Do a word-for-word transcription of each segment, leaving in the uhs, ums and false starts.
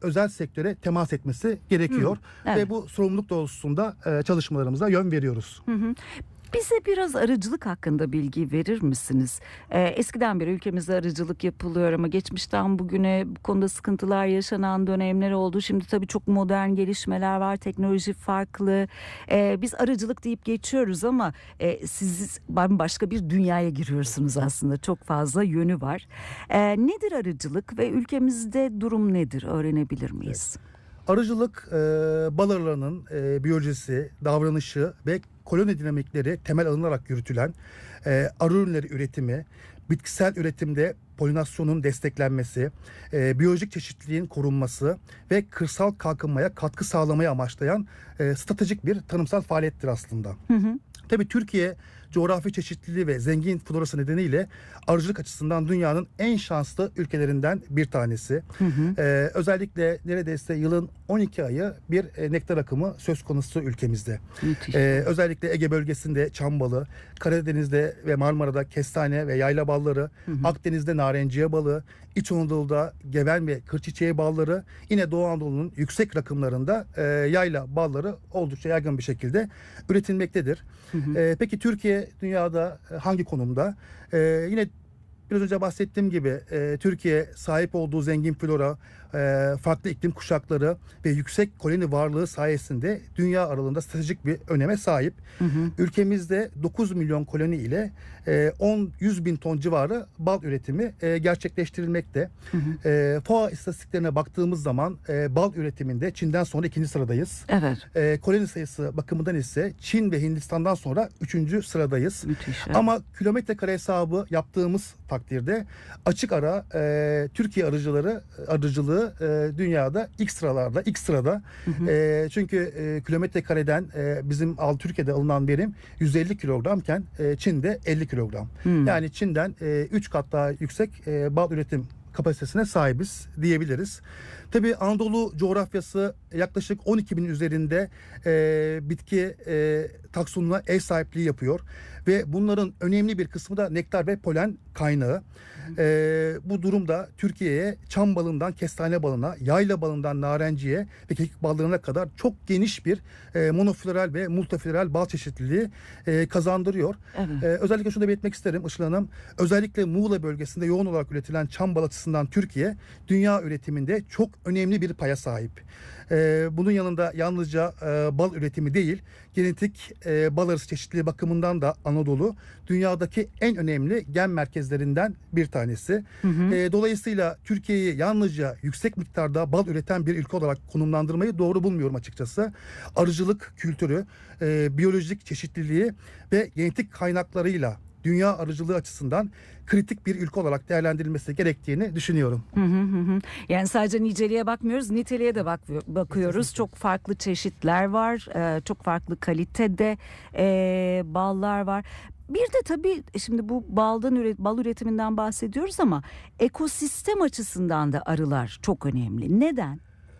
özel sektöre temas etmesi gerekiyor. Hı, evet. Ve bu sorumluluk doğrultusunda e, çalışmalarımıza yön veriyoruz. Hı hı. Bize biraz arıcılık hakkında bilgi verir misiniz? Ee, eskiden beri ülkemizde arıcılık yapılıyor ama geçmişten bugüne bu konuda sıkıntılar yaşanan dönemler oldu. Şimdi tabii çok modern gelişmeler var, teknoloji farklı. Ee, biz arıcılık deyip geçiyoruz ama e, siz bambaşka bir dünyaya giriyorsunuz aslında. Çok fazla yönü var. Ee, nedir arıcılık ve ülkemizde durum nedir? Öğrenebilir miyiz? Evet. Arıcılık e, bal arılarının e, biyolojisi, davranışı ve koloni dinamikleri temel alınarak yürütülen e, arı ürünleri üretimi, bitkisel üretimde polinasyonun desteklenmesi, e, biyolojik çeşitliliğin korunması ve kırsal kalkınmaya katkı sağlamayı amaçlayan e, stratejik bir tarımsal faaliyettir aslında. Hı hı. Tabii Türkiye coğrafi çeşitliliği ve zengin florası nedeniyle arıcılık açısından dünyanın en şanslı ülkelerinden bir tanesi. Hı hı. Ee, özellikle neredeyse yılın on iki ayı bir e, nektar akımı söz konusu ülkemizde. Ee, özellikle Ege bölgesinde çam balı, Karadeniz'de ve Marmara'da kestane ve yayla balları, Hı hı. Akdeniz'de narenciye balı, İç Anadolu'da geven ve kır çiçeği balları, yine Doğu Anadolu'nun yüksek rakımlarında e, yayla balları oldukça yaygın bir şekilde üretilmektedir. Hı hı. E, peki Türkiye dünyada e, hangi konumda? E, yine biraz önce bahsettiğim gibi e, Türkiye sahip olduğu zengin flora, e, farklı iklim kuşakları ve yüksek koloni varlığı sayesinde dünya aralığında stratejik bir öneme sahip. Hı hı. Ülkemizde dokuz milyon koloni ile e, on yüz bin ton civarı bal üretimi e, gerçekleştirilmekte. Hı hı. E, F A O istatistiklerine baktığımız zaman e, bal üretiminde Çin'den sonra ikinci sıradayız. Evet. E, koloni sayısı bakımından ise Çin ve Hindistan'dan sonra üçüncü sıradayız. Müthiş. Evet. Ama kilometre kare hesabı yaptığımız takdirde açık ara e, Türkiye arıcıları arıcılığı e, dünyada ilk sıralarda, ilk sırada. Hı hı. E, çünkü e, kilometre kareden e, bizim al Türkiye'de alınan verim yüz elli kilogramken e, Çin'de elli kilogram. Hı. Yani Çin'den e, üç kat daha yüksek e, bal üretim kapasitesine sahibiz diyebiliriz. Tabii Anadolu coğrafyası yaklaşık on iki bin üzerinde e, bitki e, taksonuna ev sahipliği yapıyor ve bunların önemli bir kısmı da nektar ve polen kaynağı. E, bu durumda Türkiye'ye çam balından kestane balına, yayla balından narenciye ve kekik ballarına kadar çok geniş bir e, monofloral ve multifloral bal çeşitliliği e, kazandırıyor. Evet. E, özellikle şunu da belirtmek isterim Işıl Hanım. Özellikle Muğla bölgesinde yoğun olarak üretilen çam bal açısından Türkiye dünya üretiminde çok önemli bir paya sahip. Ee, bunun yanında yalnızca e, bal üretimi değil, genetik e, bal arısı çeşitliliği bakımından da Anadolu dünyadaki en önemli gen merkezlerinden bir tanesi. Hı hı. E, dolayısıyla Türkiye'yi yalnızca yüksek miktarda bal üreten bir ülke olarak konumlandırmayı doğru bulmuyorum açıkçası. Arıcılık kültürü, e, biyolojik çeşitliliği ve genetik kaynaklarıyla dünya arıcılığı açısından kritik bir ülke olarak değerlendirilmesi gerektiğini düşünüyorum. Hı hı hı. Yani sadece niceliğe bakmıyoruz, niteliğe de bak bakıyoruz. Kesinlikle. Çok farklı çeşitler var, ee, çok farklı kalitede e, ballar var. Bir de tabii şimdi bu baldan üret, bal üretiminden bahsediyoruz ama ekosistem açısından da arılar çok önemli. Neden?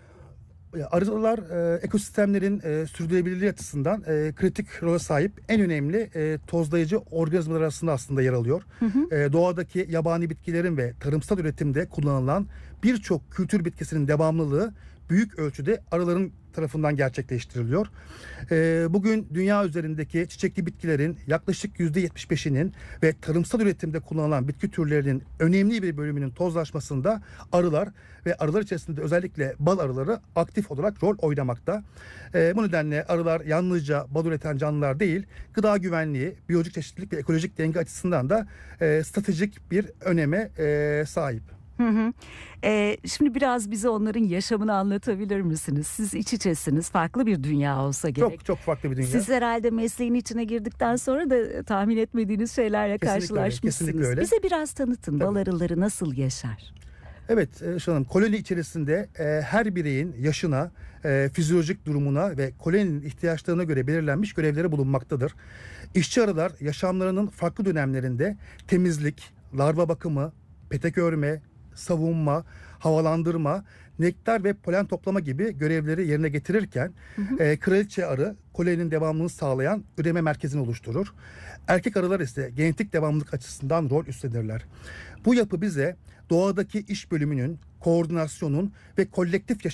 Arılar e, ekosistemlerin e, sürdürülebilirliği açısından e, kritik role sahip en önemli e, tozlayıcı organizmalar arasında aslında yer alıyor. Hı hı. E, doğadaki yabani bitkilerin ve tarımsal üretimde kullanılan birçok kültür bitkisinin devamlılığı büyük ölçüde arıların tarafından gerçekleştiriliyor. E, bugün dünya üzerindeki çiçekli bitkilerin yaklaşık yüzde yetmiş beşinin ve tarımsal üretimde kullanılan bitki türlerinin önemli bir bölümünün tozlaşmasında arılar ve arılar içerisinde özellikle bal arıları aktif olarak rol oynamakta. E, bu nedenle arılar yalnızca bal üreten canlılar değil, gıda güvenliği, biyolojik çeşitlilik ve ekolojik denge açısından da e, stratejik bir öneme e, sahip. Hı hı. Ee, şimdi biraz bize onların yaşamını anlatabilir misiniz? Siz iç içesiniz, farklı bir dünya olsa gerek. Çok çok farklı bir dünya. Siz herhalde mesleğin içine girdikten sonra da tahmin etmediğiniz şeylerle Kesinlikle öyle, karşılaşmışsınız. kesinlikle öyle. Bize biraz tanıtın, Tabii. bal arıları nasıl yaşar? Evet e, Işıl Hanım, koloni içerisinde e, her bireyin yaşına, e, fizyolojik durumuna ve koloninin ihtiyaçlarına göre belirlenmiş görevleri bulunmaktadır. İşçi arılar yaşamlarının farklı dönemlerinde temizlik, larva bakımı, petek örme, savunma, havalandırma, nektar ve polen toplama gibi görevleri yerine getirirken Hı hı. e, kraliçe arı koloninin devamlılığını sağlayan üreme merkezini oluşturur. Erkek arılar ise genetik devamlılık açısından rol üstlenirler. Bu yapı bize doğadaki iş bölümünün, koordinasyonun ve kolektif yaşam